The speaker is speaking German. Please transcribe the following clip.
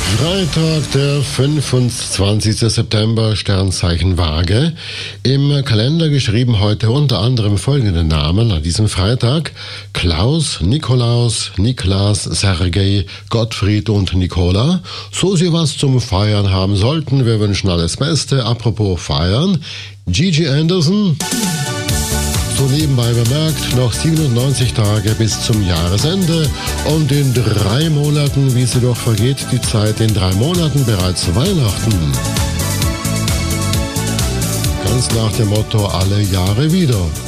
Freitag, der 25. September, Sternzeichen Waage. Im Kalender geschrieben heute unter anderem folgende Namen an diesem Freitag: Klaus, Nikolaus, Niklas, Sergei, Gottfried und Nikola. So Sie was zum Feiern haben sollten, wir wünschen alles Beste. Apropos Feiern, Gigi Anderson. So nebenbei bemerkt, noch 97 Tage bis zum Jahresende und in 3 Monaten, wie sie doch vergeht, die Zeit, in 3 Monaten bereits Weihnachten. Ganz nach dem Motto, alle Jahre wieder.